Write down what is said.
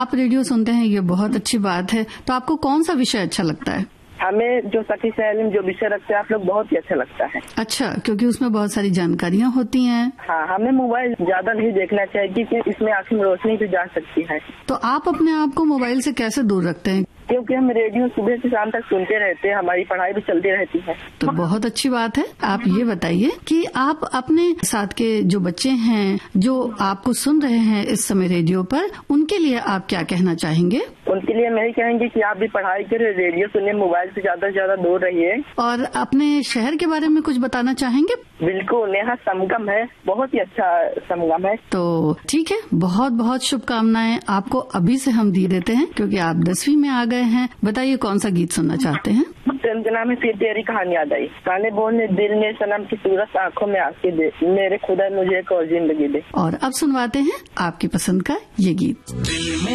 आप रेडियो सुनते हैं, ये बहुत अच्छी बात है। तो आपको कौन सा विषय अच्छा लगता है? हमें जो सखी सहेली में जो विषय रखते हैं आप लोग बहुत ही अच्छा लगता है। अच्छा, क्योंकि उसमें बहुत सारी जानकारियाँ होती हैं। हाँ, हमें मोबाइल ज्यादा नहीं देखना चाहिए क्योंकि इसमें आंखों में रोशनी भी जा सकती है। तो आप अपने आप को मोबाइल से कैसे दूर रखते हैं? क्योंकि हम रेडियो सुबह से शाम तक सुनते रहते हैं, हमारी पढ़ाई भी चलती रहती है। तो बहुत अच्छी बात है। आप ये बताइए कि आप अपने साथ के जो बच्चे हैं जो आपको सुन रहे हैं इस समय रेडियो पर, उनके लिए आप क्या कहना चाहेंगे? उनके लिए मैं ही कहेंगे कि आप भी पढ़ाई करें, रेडियो सुनिए, मोबाइल से ज्यादा से ज्यादा दूर रहिए। और अपने शहर के बारे में कुछ बताना चाहेंगे? बिल्कुल, यहाँ संगम है, बहुत ही अच्छा संगम है। तो ठीक है, बहुत बहुत शुभकामनाएं आपको अभी से हम दी देते हैं, क्योंकि आप 10वीं में आ गए हैं। बताइए कौन सा गीत सुनना चाहते हैं? फिल्म के नाम है फिर तेरी कहानी याद आई। गाने बोलने दिल में सनम की सूरत आंखों में आंखें दे, मेरे खुदा मुझे एक और जिंदगी दे। और अब सुनवाते हैं आपकी पसंद का ये गीत।